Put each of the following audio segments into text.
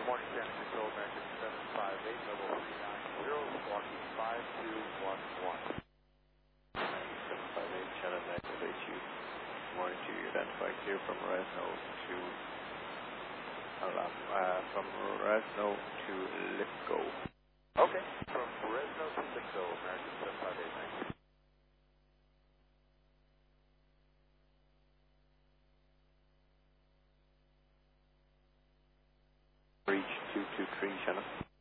Morning, San Francisco, American 758, level 390, squawking 5211. 758, Shannon, activate you. Morning to you, identified here from Resno to Lithgow. Okay, from Fresno to Lithgow, American 758, thank you. Reach 223, Shannon.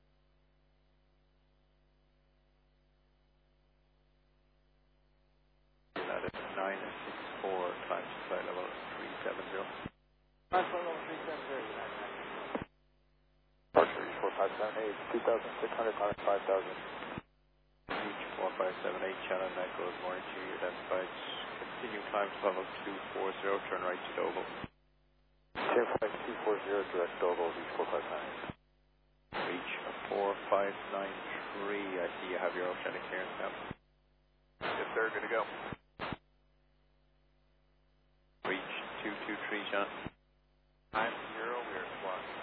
United 964, climb to flight level 370. Flight level 370, United 964. Departure reach 4578, 2600, climbing 5000. Reach 4578, Shannon, echoes, morning to you, identified. Continue climb to level 240, turn right to Dovo. Air Flight 240, direct Dovo, reach 4598. Reach 4593, I see you have your oceanic clearance now. Yes, sir, good to go. Reach 223, Shannon. 90, we are squawking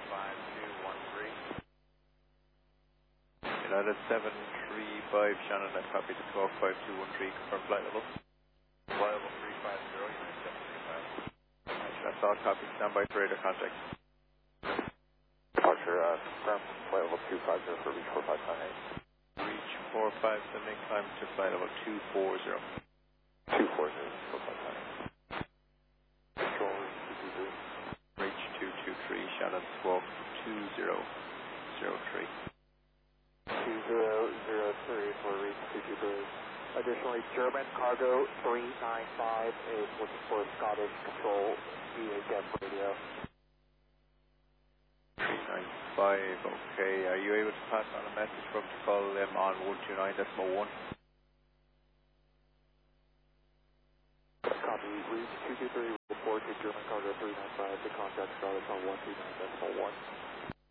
5213. United 735, Shannon, I copy the talk 5213, confirm flight level. Flight level 350, United 735. That's all, copy, standby for radar contact. Departure, confirm flight level 250 for reach 4598. Reach 4578, climb to flight level 240. 240, 4598. Control, 223. Reach 223, Shannon, squawk 2003. 2003 for reach 223. Additionally, German cargo 395 is looking for Scottish control VHF radio. 395, okay. Are you able to pass on a message from to call them on 129.1? Copy, reach 223, report to German cargo 395 to contact Scottish on 129.1.